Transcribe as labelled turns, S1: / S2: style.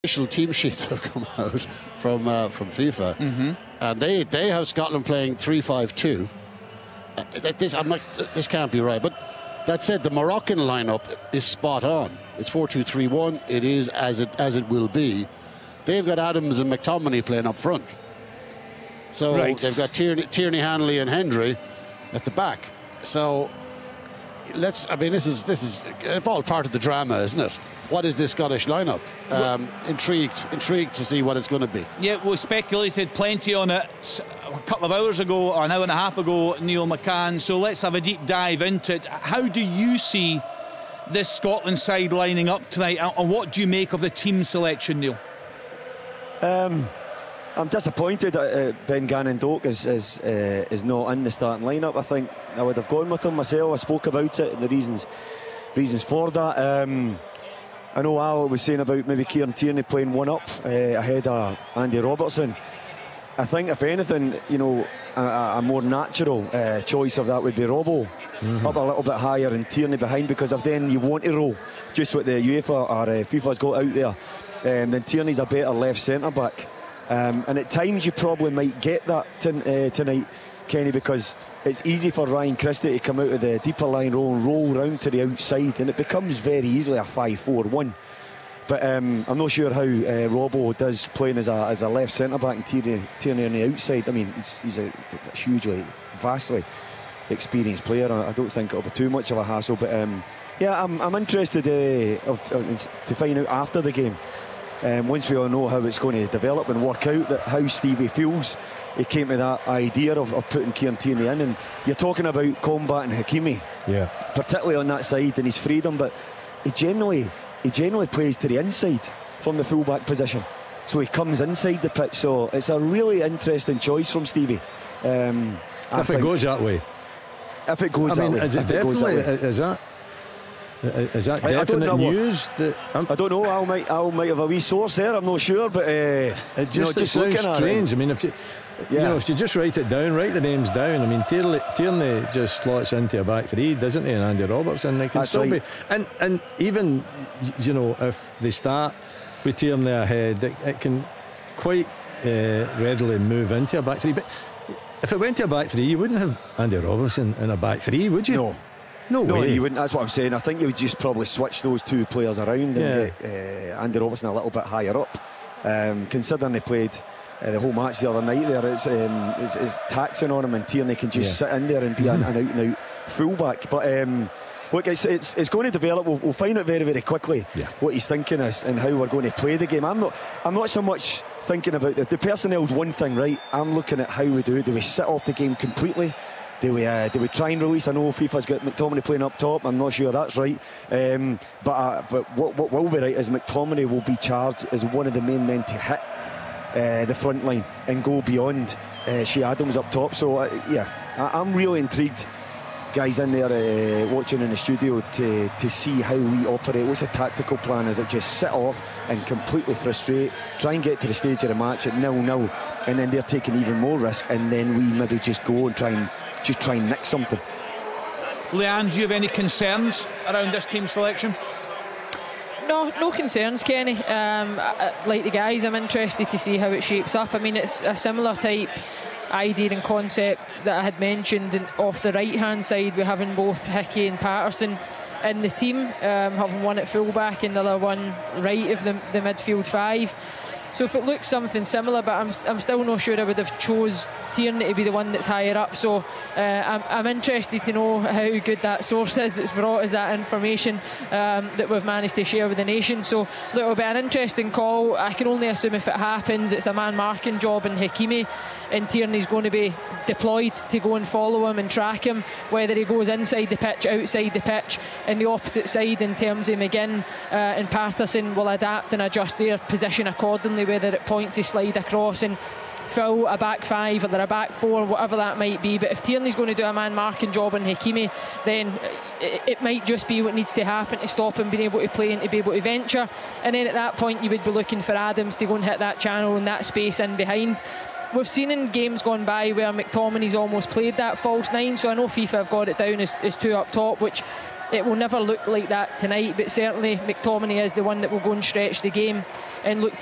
S1: official team sheets have come out from FIFA, and they have Scotland playing 3-5-2. This can't be right, but that said, the Moroccan lineup is spot on. It's 4-2-3-1. It is as it will be. They've got Adams and McTominay playing up front, so they've got Tierney, Hanley, and Hendry at the back. So this is all part of the drama, isn't it? What is this Scottish lineup? Intrigued to see what it's going to be.
S2: Yeah, we speculated plenty on it a couple of hours ago, or an hour and a half ago, Neil McCann. So let's have a deep dive into it. How do you see this Scotland side lining up tonight, and what do you make of the team selection, Neil?
S3: I'm disappointed that Ben Gannon Doak is not in the starting lineup. I think I would have gone with him myself. I spoke about it and the reasons for that. I know Al was saying about maybe Kieran Tierney playing one up ahead of Andy Robertson. I think if anything, a more natural choice of that would be Robbo up a little bit higher and Tierney behind, because if then you want to roll just what the UEFA or FIFA's got out there, then Tierney's a better left centre back. And at times you probably might get that tonight, Kenny, because it's easy for Ryan Christie to come out of the deeper line roll round to the outside, and it becomes very easily a 5-4-1. But I'm not sure how Robbo does playing as a left centre back and Tierney on the outside. I mean, he's a hugely, vastly experienced player. I don't think it'll be too much of a hassle. But I'm interested to find out after the game. Once we all know how it's going to develop and work out, that how Stevie feels, he came to that idea of putting Kieran Tierney in. And you're talking about combating Hakimi, particularly on that side and his freedom, but he generally plays to the inside from the fullback position, so he comes inside the pitch. So it's a really interesting choice from Stevie.
S4: If it goes that way, is that definite news?
S3: I don't know. Al might have a wee source there. I'm not sure, but
S4: it just sounds strange. I mean, if you just write it down, write the names down. I mean, Tierney just slots into a back three, doesn't he? And Andy Robertson, they can still be. And even if they start with Tierney ahead, it can quite readily move into a back three. But if it went to a back three, you wouldn't have Andy Robertson in a back three, would you? No way.
S3: You wouldn't. That's what I'm saying. I think you would just probably switch those two players around and get Andy Robertson a little bit higher up. Considering they played the whole match the other night there, it's taxing on him, and Tierney can just sit in there and be an out-and-out fullback. But look, it's going to develop. We'll find out very, very quickly what he's thinking is and how we're going to play the game. I'm not so much thinking about the personnel's one thing, right? I'm looking at how we do it. Do we sit off the game completely? Do we try and release? I know FIFA's got McTominay playing up top. I'm not sure that's right. But what will be right is McTominay will be charged as one of the main men to hit the front line and go beyond Shea Adams up top. So I'm really intrigued, guys in there watching in the studio, to see how we operate. What's the tactical plan? Is it just sit off and completely frustrate, try and get to the stage of the match at 0-0, and then they're taking even more risk, and then we maybe just go and try and nick something?
S2: Leanne, do you have any concerns around this team selection?
S5: No concerns, Kenny. Like the guys, I'm interested to see how it shapes up. I mean, it's a similar type idea and concept that I had mentioned off the right hand side, we're having both Hickey and Patterson in the team, having one at fullback and the other one right of the midfield five. So if it looks something similar, but I'm still not sure I would have chose Tierney to be the one that's higher up. So I'm interested to know how good that source is that's brought us that information that we've managed to share with the nation. So it'll be an interesting call. I can only assume if it happens, it's a man marking job in Hakimi, and Tierney's going to be deployed to go and follow him and track him, whether he goes inside the pitch, outside the pitch, and the opposite side in terms of McGinn and Patterson will adapt and adjust their position accordingly, whether it points to slide across and fill a back five or they're a back four, whatever that might be. But if Tierney's going to do a man marking job on Hakimi, then it might just be what needs to happen to stop him being able to play and to be able to venture. And then at that point you would be looking for Adams to go and hit that channel and that space in behind. We've seen in games gone by where McTominay's almost played that false nine, so I know FIFA have got it down as two up top, which it will never look like that tonight, but certainly McTominay is the one that will go and stretch the game and look